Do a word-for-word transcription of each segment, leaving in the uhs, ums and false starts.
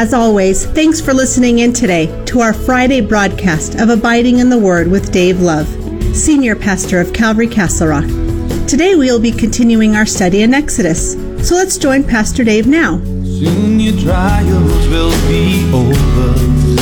As always, thanks for listening in today to our Friday broadcast of Abiding in the Word with Dave Love, Senior Pastor of Calvary Castle Rock. Today we will be continuing our study in Exodus, so let's join Pastor Dave now. Soon your trials will be over.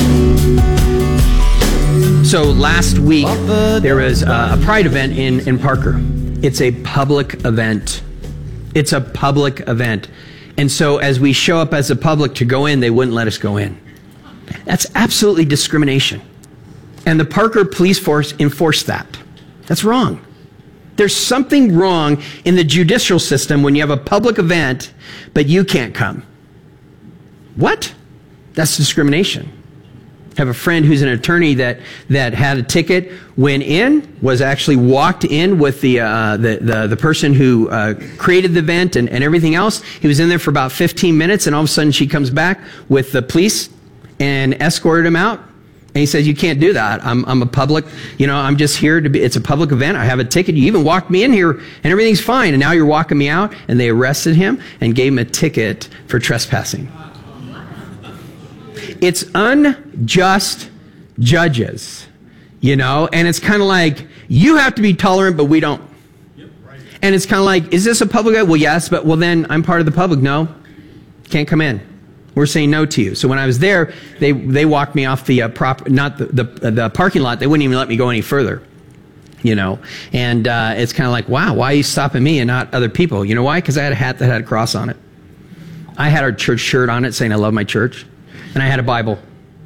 So last week there was a Pride event in, in Parker. It's a public event. It's a public event. And so as we show up as a public to go in, they wouldn't let us go in. That's absolutely discrimination. And the Parker police force enforced that. That's wrong. There's something wrong in the judicial system when you have a public event, but you can't come. What? That's discrimination. I have a friend who's an attorney that, that had a ticket, went in, was actually walked in with the uh, the, the the person who uh, created the event and, and everything else. He was in there for about fifteen minutes, and all of a sudden she comes back with the police and escorted him out. And he says, "You can't do that. I'm I'm a public, you know, I'm just here to be, it's a public event. I have a ticket. You even walked me in here and everything's fine. And now you're walking me out." And they arrested him and gave him a ticket for trespassing. It's unjust judges, you know, and it's kind of like, you have to be tolerant, but we don't. Yep, right. And it's kind of like, is this a public event? Well, yes, but well, then I'm part of the public. No, can't come in. We're saying no to you. So when I was there, they they walked me off the uh, prop, not the, the the parking lot. They wouldn't even let me go any further, you know. And uh, it's kind of like, wow, why are you stopping me and not other people? You know why? Because I had a hat that had a cross on it. I had our church shirt on it saying I love my church. And I had a Bible.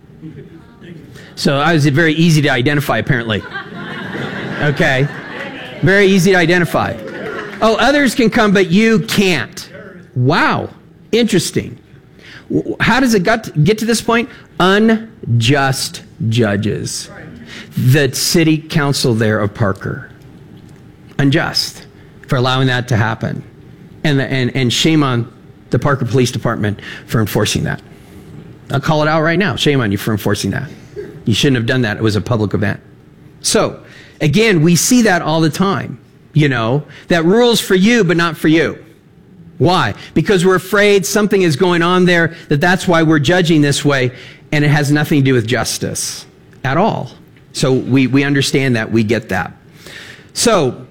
So I was very easy to identify, apparently. Okay. Very easy to identify. Oh, others can come, but you can't. Wow. Interesting. How does it get to this point? Unjust judges. The city council there of Parker. Unjust for allowing that to happen. And, the, and, and shame on the Parker Police Department for enforcing that. I'll call it out right now. Shame on you for enforcing that. You shouldn't have done that. It was a public event. So, again, we see that all the time. You know, that rules for you, but not for you. Why? Because we're afraid something is going on there, that that's why we're judging this way, and it has nothing to do with justice at all. So we, we understand that. We get that. So,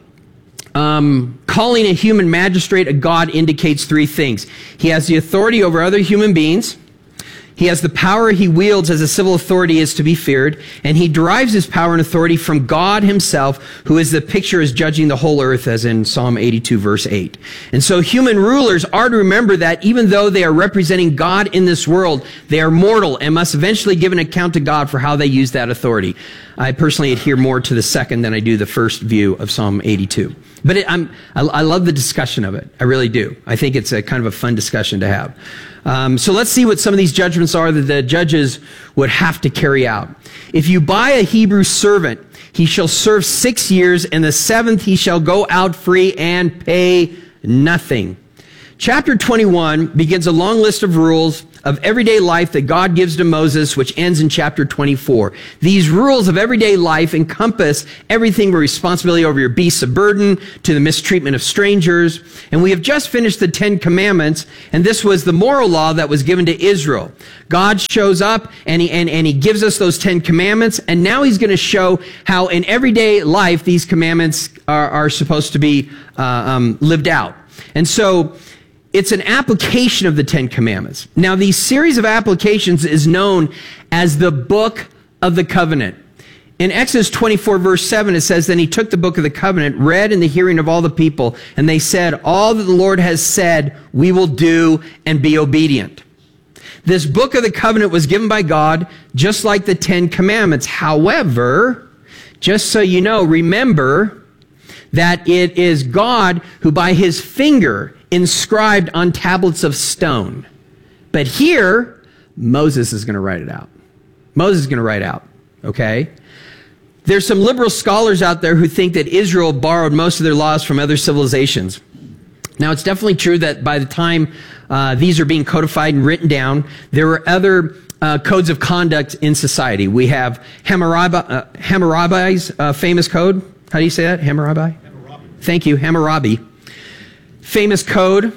um, calling a human magistrate a god indicates three things. He has the authority over other human beings. He has the power he wields as a civil authority is to be feared, and he derives his power and authority from God himself, who is the picture as judging the whole earth, as in Psalm eighty-two, verse eight. And so human rulers are to remember that even though they are representing God in this world, they are mortal and must eventually give an account to God for how they use that authority. I personally adhere more to the second than I do the first view of Psalm eighty-two. But it, I'm, I, I love the discussion of it. I really do. I think it's a kind of a fun discussion to have. Um, so let's see what some of these judgments are that the judges would have to carry out. If you buy a Hebrew servant, he shall serve six years, and the seventh he shall go out free and pay nothing. Chapter twenty-one begins a long list of rules of everyday life that God gives to Moses, which ends in chapter twenty-four. These rules of everyday life encompass everything from responsibility over your beasts of burden to the mistreatment of strangers. And we have just finished the Ten Commandments, and this was the moral law that was given to Israel. God shows up, and he, and, and he gives us those Ten Commandments, and now he's going to show how in everyday life these commandments are, are supposed to be uh, um, lived out. And so it's an application of the Ten Commandments. Now, these series of applications is known as the Book of the Covenant. In Exodus twenty-four, verse seven, it says, "Then he took the Book of the Covenant, read in the hearing of all the people, and they said, 'All that the Lord has said, we will do and be obedient.'" This Book of the Covenant was given by God, just like the Ten Commandments. However, just so you know, remember that it is God who by his finger inscribed on tablets of stone. But here, Moses is going to write it out. Moses is going to write out, okay? There's some liberal scholars out there who think that Israel borrowed most of their laws from other civilizations. Now, it's definitely true that by the time uh, these are being codified and written down, there were other uh, codes of conduct in society. We have Hammurabi, uh, Hammurabi's uh, famous code. How do you say that? Hammurabi? Hammurabi. Thank you, Hammurabi. Famous code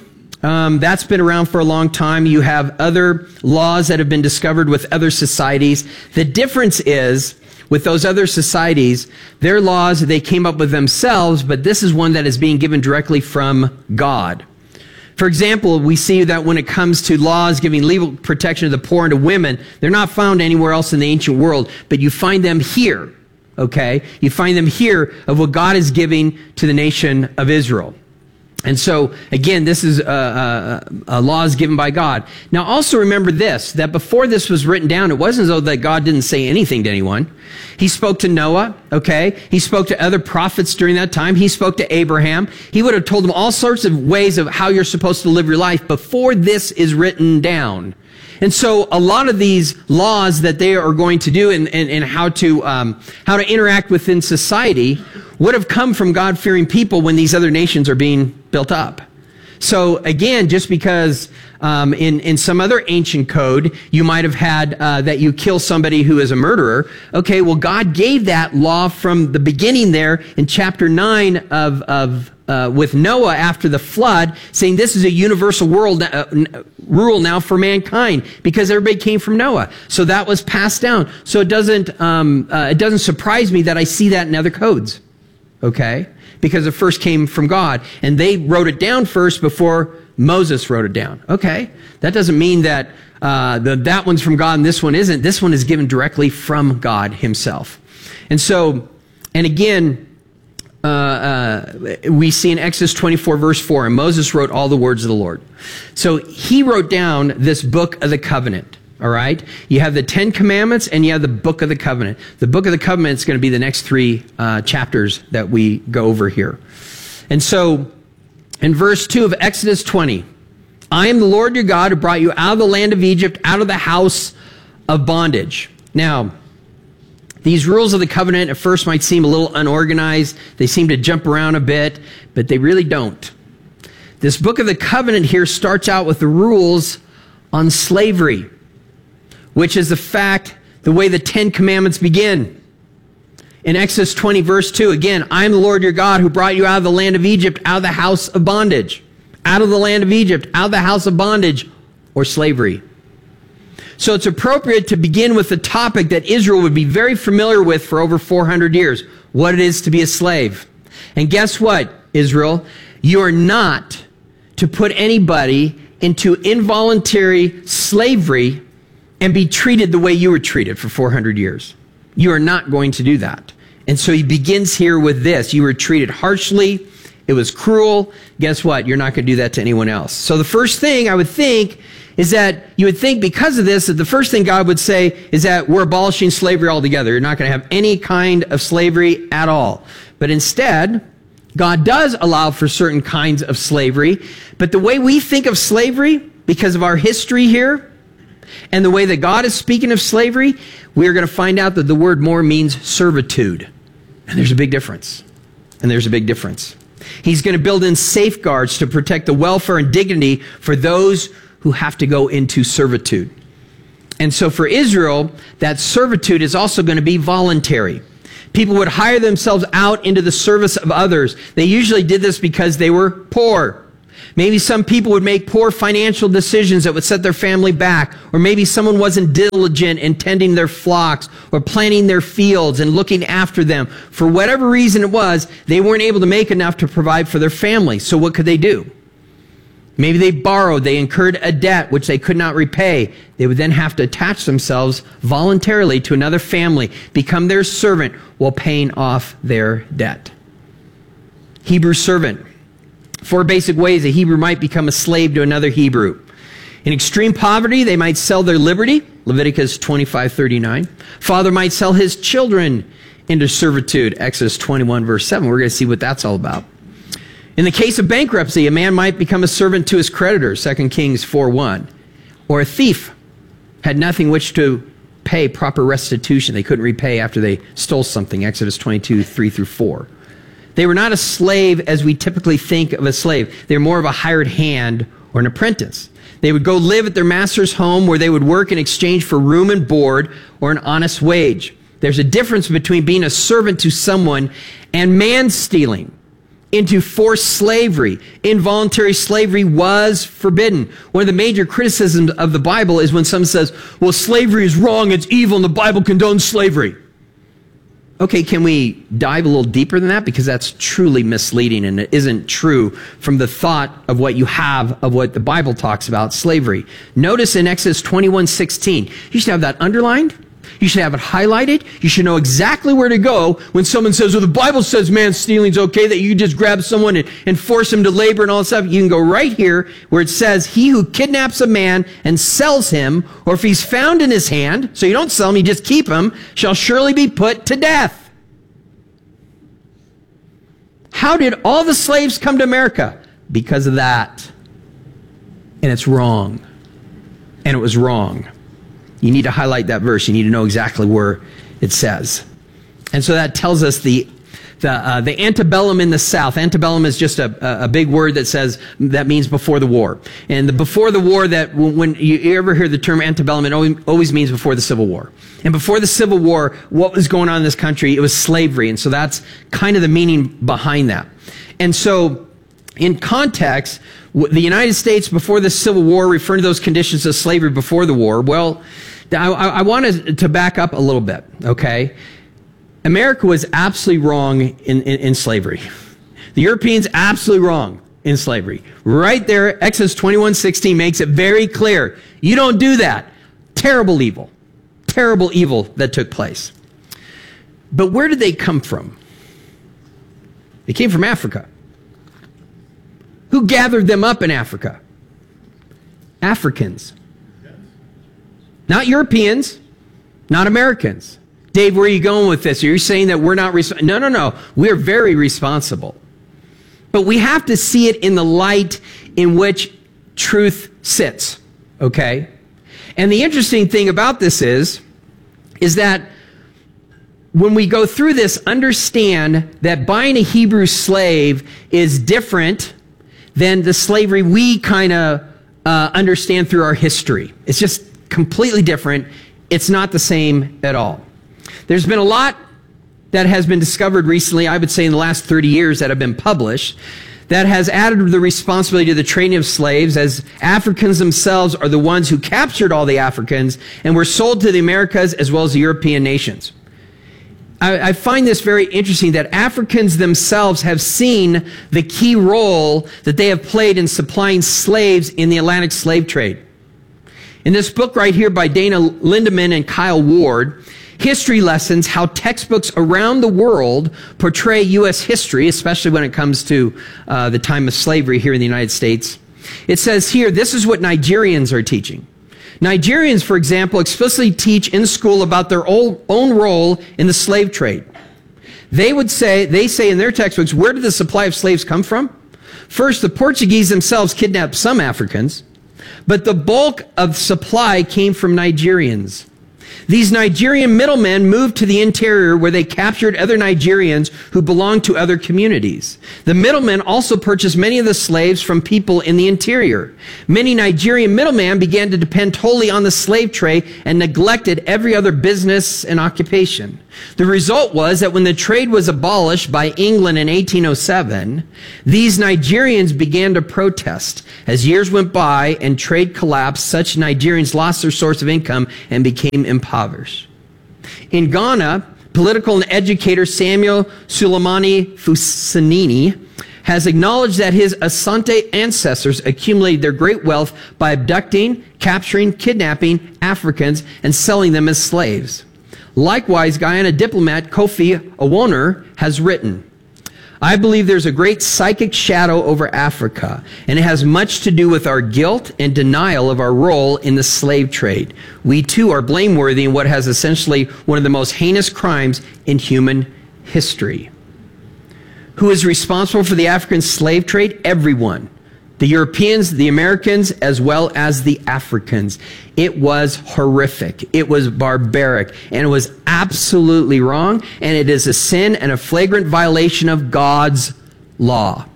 Um, that's been around for a long time. You have other laws that have been discovered with other societies. The difference is, with those other societies, their laws they came up with themselves, but this is one that is being given directly from God. For example, we see that when it comes to laws giving legal protection to the poor and to women, they're not found anywhere else in the ancient world, but you find them here, okay? You find them here of what God is giving to the nation of Israel. And so, again, this is uh, uh, uh, laws given by God. Now, also remember this, that before this was written down, it wasn't as though that God didn't say anything to anyone. He spoke to Noah, okay? He spoke to other prophets during that time. He spoke to Abraham. He would have told them all sorts of ways of how you're supposed to live your life before this is written down. And so a lot of these laws that they are going to do and, and, and how to um, how to interact within society would have come from God-fearing people when these other nations are being built up. So again, just because um, in, in some other ancient code, you might have had uh, that you kill somebody who is a murderer. Okay, well, God gave that law from the beginning there in chapter nine of, of uh, with Noah after the flood, saying this is a universal world uh, rule now for mankind because everybody came from Noah. So that was passed down. So it doesn't um, uh, it doesn't surprise me that I see that in other codes. Okay? Because it first came from God. And they wrote it down first before Moses wrote it down. Okay? That doesn't mean that uh, the, that one's from God and this one isn't. This one is given directly from God himself. And so, and again, uh, uh, we see in Exodus twenty-four, verse four, and Moses wrote all the words of the Lord. So he wrote down this book of the covenant. All right? You have the Ten Commandments and you have the Book of the Covenant. The Book of the Covenant is going to be the next three uh, chapters that we go over here. And so, in verse two of Exodus twenty, I am the Lord your God who brought you out of the land of Egypt, out of the house of bondage. Now, these rules of the covenant at first might seem a little unorganized. They seem to jump around a bit, but they really don't. This Book of the Covenant here starts out with the rules on slavery, which is the fact, the way the Ten Commandments begin. In Exodus twenty, verse two, again, I am the Lord your God who brought you out of the land of Egypt, out of the house of bondage. Out of the land of Egypt, out of the house of bondage or slavery. So it's appropriate to begin with the topic that Israel would be very familiar with for over four hundred years, what it is to be a slave. And guess what, Israel? You are not to put anybody into involuntary slavery and be treated the way you were treated for four hundred years. You are not going to do that. And so he begins here with this. You were treated harshly. It was cruel. Guess what? You're not going to do that to anyone else. So the first thing I would think is that you would think because of this, that the first thing God would say is that we're abolishing slavery altogether. You're not going to have any kind of slavery at all. But instead, God does allow for certain kinds of slavery. But the way we think of slavery, because of our history here, and the way that God is speaking of slavery, we are going to find out that the word more means servitude. And there's a big difference. And there's a big difference. He's going to build in safeguards to protect the welfare and dignity for those who have to go into servitude. And so for Israel, that servitude is also going to be voluntary. People would hire themselves out into the service of others. They usually did this because they were poor. Maybe some people would make poor financial decisions that would set their family back. Or maybe someone wasn't diligent in tending their flocks or planting their fields and looking after them. For whatever reason it was, they weren't able to make enough to provide for their family. So what could they do? Maybe they borrowed, they incurred a debt which they could not repay. They would then have to attach themselves voluntarily to another family, become their servant while paying off their debt. Hebrew servant. Four basic ways a Hebrew might become a slave to another Hebrew. In extreme poverty, they might sell their liberty, Leviticus twenty-five thirty-nine. Father might sell his children into servitude, Exodus twenty-one, verse seven. We're going to see what that's all about. In the case of bankruptcy, a man might become a servant to his creditor, Second Kings four one. Or a thief had nothing which to pay proper restitution. They couldn't repay after they stole something, Exodus twenty-two, three through four. They were not a slave as we typically think of a slave. They were more of a hired hand or an apprentice. They would go live at their master's home where they would work in exchange for room and board or an honest wage. There's a difference between being a servant to someone and man stealing. into forced slavery. Involuntary slavery was forbidden. One of the major criticisms of the Bible is when someone says, well, slavery is wrong, it's evil, and the Bible condones slavery. Okay, can we dive a little deeper than that? Because that's truly misleading, and it isn't true from the thought of what you have of what the Bible talks about, slavery. Notice in Exodus twenty-one sixteen, you should have that underlined. You should have it highlighted. You should know exactly where to go when someone says, well, the Bible says man stealing's okay, that you just grab someone and, and force him to labor and all that stuff. You can go right here where it says, he who kidnaps a man and sells him, or if he's found in his hand, so you don't sell him, you just keep him, shall surely be put to death. How did all the slaves come to America? Because of that. And it's wrong. And it was wrong. You need to highlight that verse. You need to know exactly where it says. And so that tells us the the, uh, the antebellum in the South. Antebellum is just a, a big word that says, that means before the war. And the before the war, that when you ever hear the term antebellum, it always, always means before the Civil War. And before the Civil War, what was going on in this country? It was slavery. And so that's kind of the meaning behind that. And so in context, the United States before the Civil War, referring to those conditions of slavery before the war, well, I, I wanted to back up a little bit, okay? America was absolutely wrong in, in, in slavery. The Europeans absolutely wrong in slavery. Right there, Exodus twenty-one sixteen makes it very clear. You don't do that. Terrible evil. Terrible evil that took place. But where did they come from? They came from Africa. Who gathered them up in Africa? Africans. Not Europeans, not Americans. Dave, where are you going with this? Are you saying that we're not responsible? No, no, no. We're very responsible. But we have to see it in the light in which truth sits, okay? And the interesting thing about this is, is that when we go through this, understand that buying a Hebrew slave is different than the slavery we kind of uh, understand through our history. It's just completely different. It's not the same at all. There's been a lot that has been discovered recently, I would say in the last thirty years, that have been published, that has added the responsibility to the training of slaves, as Africans themselves are the ones who captured all the Africans and were sold to the Americas as well as the European nations. I, I find this very interesting that Africans themselves have seen the key role that they have played in supplying slaves in the Atlantic slave trade. In this book right here by Dana Lindemann and Kyle Ward, History Lessons, How Textbooks Around the World Portray U S History, especially when it comes to uh, the time of slavery here in the United States. It says here, this is what Nigerians are teaching. Nigerians, for example, explicitly teach in school about their own role in the slave trade. They would say, they say in their textbooks, where did the supply of slaves come from? First, the Portuguese themselves kidnapped some Africans, but the bulk of supply came from Nigerians. These Nigerian middlemen moved to the interior where they captured other Nigerians who belonged to other communities. The middlemen also purchased many of the slaves from people in the interior. Many Nigerian middlemen began to depend totally on the slave trade and neglected every other business and occupation. The result was that when the trade was abolished by England in eighteen oh seven, these Nigerians began to protest. As years went by and trade collapsed, such Nigerians lost their source of income and became impoverished. In Ghana, political and educator Samuel Sulemani Fusenini has acknowledged that his Asante ancestors accumulated their great wealth by abducting, capturing, kidnapping Africans and selling them as slaves. Likewise, Guyana diplomat Kofi Awoonor has written, I believe there's a great psychic shadow over Africa, and it has much to do with our guilt and denial of our role in the slave trade. We too are blameworthy in what has essentially one of the most heinous crimes in human history. Who is responsible for the African slave trade? Everyone. The Europeans, the Americans, as well as the Africans. It was horrific. It was barbaric. And it was absolutely wrong. And it is a sin and a flagrant violation of God's law.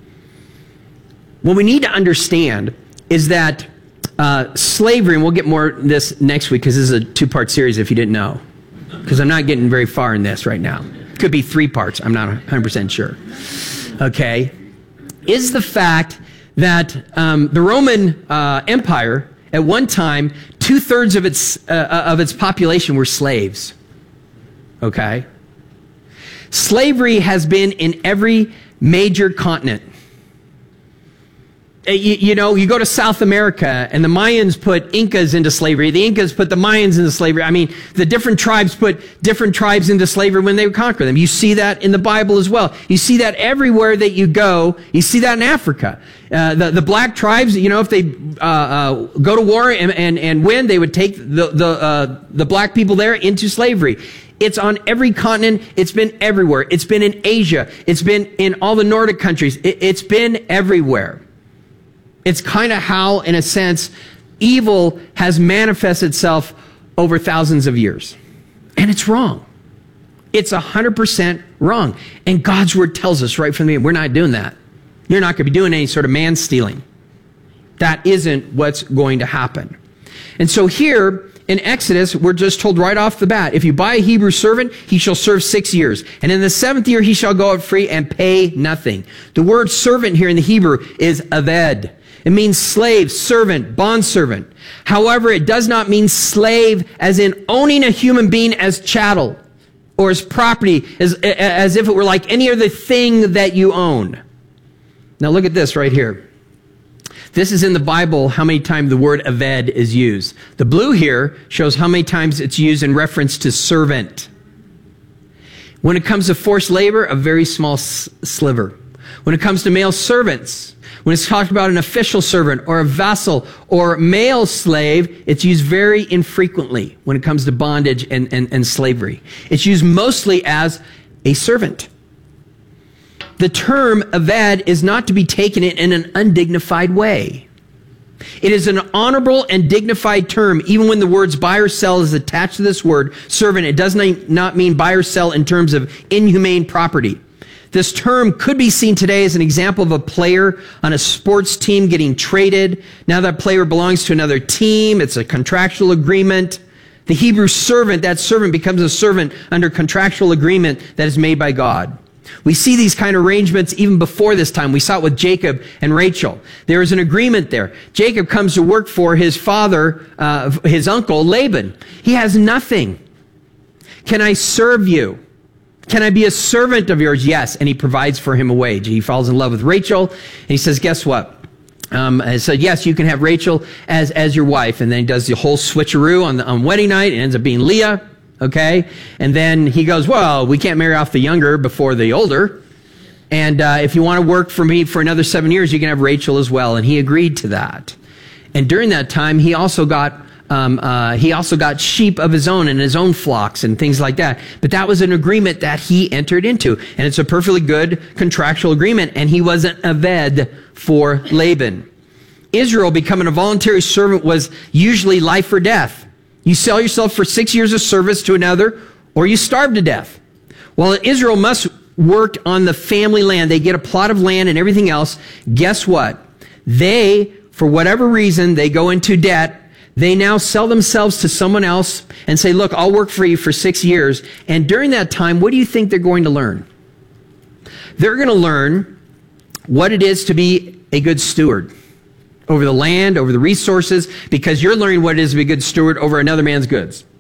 What we need to understand is that uh, slavery, and we'll get more of this next week because this is a two-part series if you didn't know. Because I'm not getting very far in this right now. Could be three parts. I'm not one hundred percent sure. okay, is the fact that um, the Roman uh, Empire, at one time, two-thirds of its, uh, of its population were slaves, okay? Slavery has been in every major continent. You, you know, you go to South America, and the Mayans put Incas into slavery. The Incas put the Mayans into slavery. I mean, the different tribes put different tribes into slavery when they would conquer them. You see that in the Bible as well. You see that everywhere that you go. You see that in Africa. Uh, the, the black tribes, you know, if they uh, uh, go to war and, and, and win, they would take the, the, uh, the black people there into slavery. It's on every continent. It's been everywhere. It's been in Asia. It's been in all the Nordic countries. It, it's been everywhere. It's kind of how, in a sense, evil has manifested itself over thousands of years. And it's wrong. It's one hundred percent wrong. And God's word tells us right from the beginning, we're not doing that. You're not going to be doing any sort of man stealing. That isn't what's going to happen. And so here in Exodus, we're just told right off the bat, if you buy a Hebrew servant, he shall serve six years. And in the seventh year, he shall go out free and pay nothing. The word servant here in the Hebrew is aved. It means slave, servant, bondservant. However, it does not mean slave as in owning a human being as chattel or as property, as, as if it were like any other thing that you own. Now look at this right here. This is in the Bible how many times the word aved is used. The blue here shows how many times it's used in reference to servant. When it comes to forced labor, a very small s- sliver. When it comes to male servants, when it's talked about an official servant or a vassal or male slave, it's used very infrequently when it comes to bondage and, and, and slavery. It's used mostly as a servant. The term aved is not to be taken in an undignified way. It is an honorable and dignified term, even when the words buy or sell is attached to this word, servant. It does not mean buy or sell in terms of inhumane property. This term could be seen today as an example of a player on a sports team getting traded. Now that player belongs to another team. It's a contractual agreement. The Hebrew servant, that servant becomes a servant under contractual agreement that is made by God. We see these kind of arrangements even before this time. We saw it with Jacob and Rachel. There is an agreement there. Jacob comes to work for his father, uh, his uncle, Laban. He has nothing. Can I serve you? Can I be a servant of yours? Yes. And he provides for him a wage. He falls in love with Rachel. And he says, guess what? Um, I said, yes, you can have Rachel as, as your wife. And then he does the whole switcheroo on the on wedding night. It ends up being Leah. Okay. And then he goes, well, we can't marry off the younger before the older. And uh, if you want to work for me for another seven years, you can have Rachel as well. And he agreed to that. And during that time, he also got Um, uh, he also got sheep of his own and his own flocks and things like that. But that was an agreement that he entered into. And it's a perfectly good contractual agreement. And he wasn't aved for Laban. Israel becoming a voluntary servant was usually life or death. You sell yourself for six years of service to another, or you starve to death. While Israel must work on the family land, they get a plot of land and everything else. Guess what? They, for whatever reason, they go into debt. They now sell themselves to someone else and say, look, I'll work for you for six years. And during that time, what do you think they're going to learn? They're going to learn what it is to be a good steward over the land, over the resources, because you're learning what it is to be a good steward over another man's goods.